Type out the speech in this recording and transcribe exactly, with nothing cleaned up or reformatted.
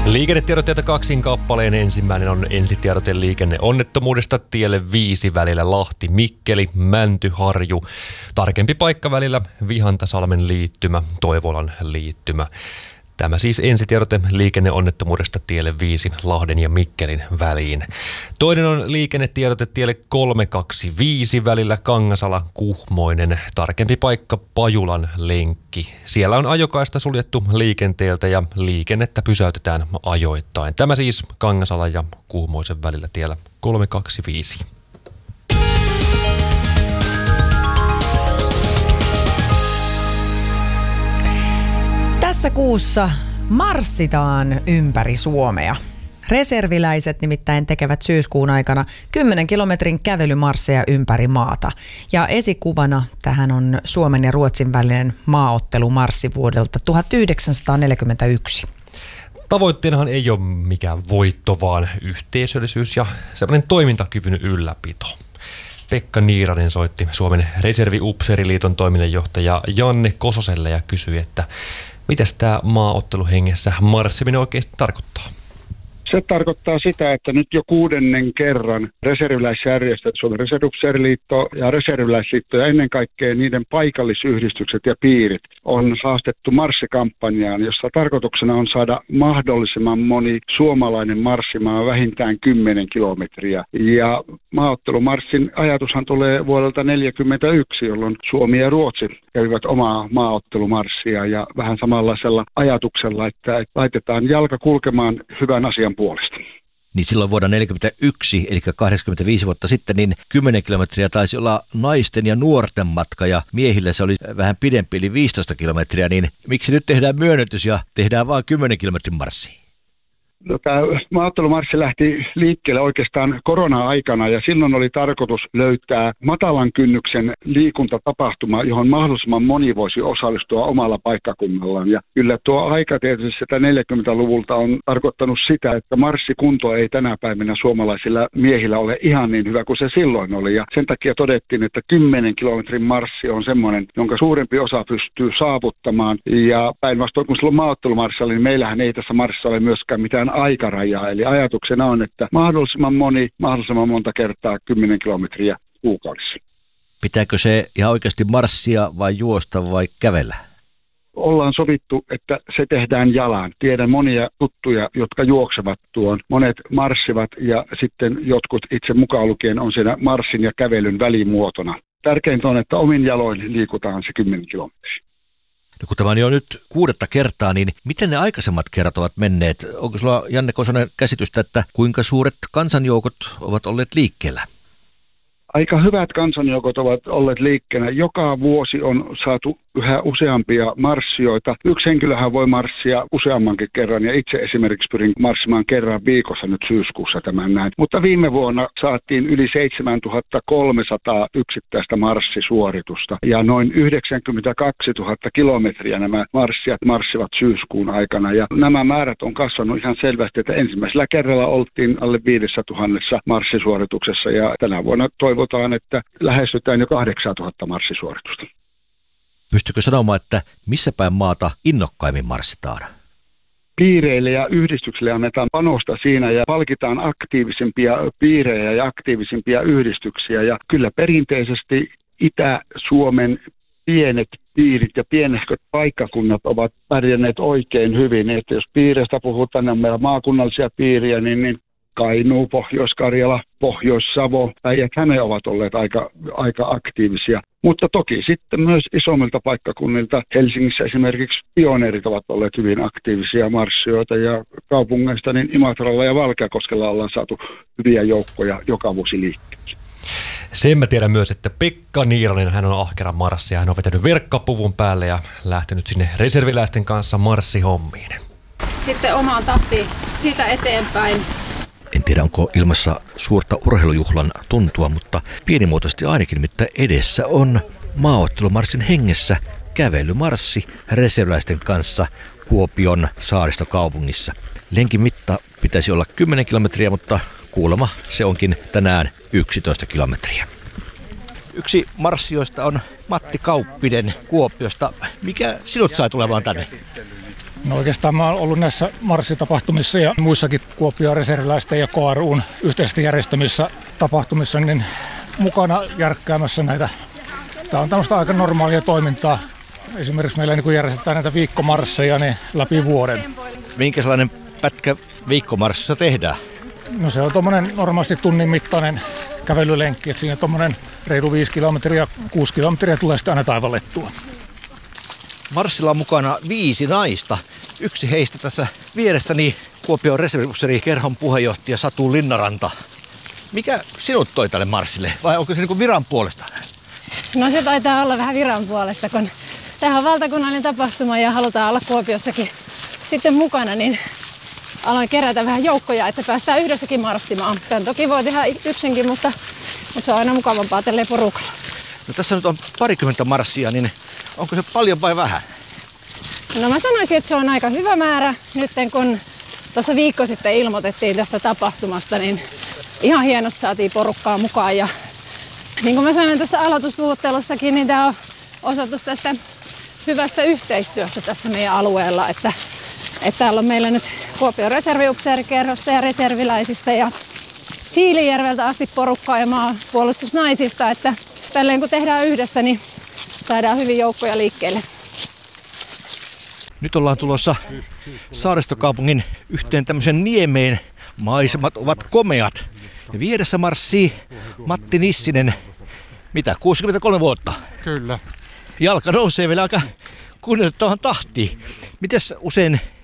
Liikennetiedotteita kaksin kappaleen. Ensimmäinen on ensitiedote liikenneonnettomuudesta tielle viisi välillä Lahti-Mikkeli, Mäntyharju. Tarkempi paikka välillä Vihantasalmen liittymä, Toivolan liittymä. Tämä siis ensitiedote liikenneonnettomuudesta tielle viisi Lahden ja Mikkelin väliin. Toinen on liikennetiedote tielle kolmesataakaksikymmentäviisi välillä Kangasala-Kuhmoinen. Tarkempi paikka Pajulan lenkki. Siellä on ajokaista suljettu liikenteeltä ja liikennettä pysäytetään ajoittain. Tämä siis Kangasalan ja Kuhmoisen välillä tiellä kolmesataakaksikymmentäviisi. Tässä kuussa marssitaan ympäri Suomea. Reserviläiset nimittäin tekevät syyskuun aikana kymmenen kilometrin kävelymarsseja ympäri maata. Ja esikuvana tähän on Suomen ja Ruotsin välinen maaottelumarssi vuodelta tuhatyhdeksänsataaneljäkymmentäyksi. Tavoitteenahan ei ole mikään voitto, vaan yhteisöllisyys ja sellainen toimintakyvyn ylläpito. Pekka Niiranen soitti Suomen Reserviupseeriliiton toiminnanjohtaja Janne Kososelle ja kysyi, että mitäs tämä maaotteluhengessä marssiminen oikeasti tarkoittaa? Se tarkoittaa sitä, että nyt jo kuudennen kerran reserviläisjärjestöt, Suomen Reserviupseeriliitto ja Reserviläisliitto ja ennen kaikkea niiden paikallisyhdistykset ja piirit on haastettu marssikampanjaan, jossa tarkoituksena on saada mahdollisimman moni suomalainen marssimaan vähintään kymmenen kilometriä. Ja maaottelumarssin ajatushan tulee vuodelta neljäkymmentäyksi, jolloin Suomi ja Ruotsi kävivät omaa maaottelumarssia ja vähän samanlaisella ajatuksella, että laitetaan jalka kulkemaan hyvän asian puolesta. Niin silloin vuonna neljäkymmentäyksi, eli kahdeksankymmentäviisi vuotta sitten, niin kymmenen kilometriä taisi olla naisten ja nuorten matka, ja miehillä se oli vähän pidempi, eli viisitoista kilometriä, niin miksi nyt tehdään myönnytys ja tehdään vain kymmenen kilometrin marssi? No, tämä maaottelumarssi lähti liikkeelle oikeastaan korona-aikana ja silloin oli tarkoitus löytää matalan kynnyksen liikuntatapahtuma, johon mahdollisimman moni voisi osallistua omalla paikkakunnallaan. Ja kyllä tuo aika tietysti sitä neljäkymmentäluvulta on tarkoittanut sitä, että marssikunto ei tänä päivänä suomalaisilla miehillä ole ihan niin hyvä kuin se silloin oli. Ja sen takia todettiin, että kymmenen kilometrin marssi on semmoinen, jonka suurempi osa pystyy saavuttamaan. Ja päinvastoin kun silloin maaottelumarssi oli, niin meillähän ei tässä marssissa ole myöskään mitään aikarajaa. Eli ajatuksena on, että mahdollisimman moni, mahdollisimman monta kertaa kymmenen kilometriä kuukaudessa. Pitääkö se ihan oikeasti marssia vai juosta vai kävellä? Ollaan sovittu, että se tehdään jalan. Tiedän monia tuttuja, jotka juoksevat tuon. Monet marssivat ja sitten jotkut itse mukaan lukien on siinä marssin ja kävelyn välimuotona. Tärkeintä on, että omin jaloin liikutaan se kymmenen kilometriä. No kun tämä on jo nyt kuudetta kertaa, niin miten ne aikaisemmat kerrat ovat menneet? Onko sulla, Janne Kosonen, käsitystä, että kuinka suuret kansanjoukot ovat olleet liikkeellä? Aika hyvät kansanjoukot ovat olleet liikkeellä. Joka vuosi on saatu yhä useampia marssioita. Yksi henkilöhän voi marssia useammankin kerran ja itse esimerkiksi pyrin marssimaan kerran viikossa nyt syyskuussa tämän näin. Mutta viime vuonna saatiin yli seitsemäntuhatta kolmesataa yksittäistä marssisuoritusta ja noin yhdeksänkymmentäkaksituhatta kilometriä nämä marssijat marssivat syyskuun aikana. Ja nämä määrät on kasvanut ihan selvästi, että ensimmäisellä kerralla oltiin alle viidessä tuhannessa marssisuorituksessa ja tänä vuonna toivotaan, että lähestytään jo kahdeksantuhatta marssisuoritusta. Pystykö sanomaan, että missä päin maata innokkaimmin marssitaan? Piireille ja yhdistyksille annetaan panosta siinä ja palkitaan aktiivisimpia piirejä ja aktiivisimpia yhdistyksiä. Ja kyllä perinteisesti Itä-Suomen pienet piirit ja pienehköt paikkakunnat ovat pärjänneet oikein hyvin. Että jos piireistä puhutaan, niin on meillä maakunnallisia piiriä, niin, niin Kainuu, Pohjois-Karjala, Pohjois-Savo, Päijät-Häme ovat olleet aika, aika aktiivisia. Mutta toki sitten myös isommilta paikkakunnilta, Helsingissä esimerkiksi pioneerit ovat olleet hyvin aktiivisia marssioita ja kaupungeista niin Imatralla ja Valkeakoskella ollaan saatu hyviä joukkoja joka vuosi liikkeelle. Sen mä tiedän myös, että Pekka Niiranen, hän on ahkera marssija, hän on vetänyt verkkapuvun päälle ja lähtenyt sinne reserviläisten kanssa marssihommiin. Sitten omaan tahtiin siitä eteenpäin. En tiedä, onko ilmassa suurta urheilujuhlan tuntua, mutta pienimuotoisesti ainakin, mitä edessä on maaottelumarssin hengessä kävelymarssi reserviläisten kanssa Kuopion saaristokaupungissa. Lenkin mitta pitäisi olla kymmenen kilometriä, mutta kuulemma se onkin tänään yksitoista kilometriä. Yksi marssijoista on Matti Kauppinen Kuopiosta. Mikä sinut sai tulemaan tänne? No oikeastaan mä oon ollut näissä marssitapahtumissa ja muissakin Kuopion reserviläisten ja K R U:n yhteisesti järjestämissä tapahtumissa niin mukana järkkäämässä näitä. Tämä on tämmöistä aika normaalia toimintaa. Esimerkiksi meillä niin järjestetään näitä viikkomarsseja niin läpi vuoden. Minkälainen pätkä viikkomarssissa tehdään? No se on tuommoinen normaalisti tunnin mittainen kävelylenkki, että siinä tuommoinen reilu viisi kilometriä, kuusi kilometriä tulee sitten aina taivallettua. Marssilla on mukana viisi naista. Yksi heistä tässä vieressäni Kuopion reserviupseerikerhon puheenjohtaja Satu Linnaranta. Mikä sinut toi tälle marssille vai onko se niin kuin viran puolesta? No se taitaa olla vähän viran puolesta, kun tämä on valtakunnallinen tapahtuma ja halutaan olla Kuopiossakin sitten mukana, niin aloin kerätä vähän joukkoja, että päästään yhdessäkin marssimaan. Tämän toki voi tehdä yksinkin, mutta, mutta se on aina mukavampaa tälleen porukalla. No tässä nyt on parikymmentä marssia, niin onko se paljon vai vähän? No mä sanoisin, että se on aika hyvä määrä. Nyt kun tuossa viikko sitten ilmoitettiin tästä tapahtumasta, niin ihan hienosti saatiin porukkaa mukaan. Ja niin kuin mä sanoin tuossa aloituspuhuttelussakin, niin tämä on osoitus tästä hyvästä yhteistyöstä tässä meidän alueella. Että, että täällä on meillä nyt Kuopion reserviupseerikerhosta ja reserviläisistä ja Siilijärveltä asti porukkaa ja maanpuolustusnaisista. Että tälleen kun tehdään yhdessä, niin saadaan hyvin joukkoja liikkeelle. Nyt ollaan tulossa Saaristokaupungin yhteen tämmöisen niemeen. Maisemat ovat komeat. Ja vieressä marssii Matti Nissinen. Mitä, kuusikymmentäkolme vuotta? Kyllä. Jalka nousee vielä aika kunnioittavan tahtiin. Mites usein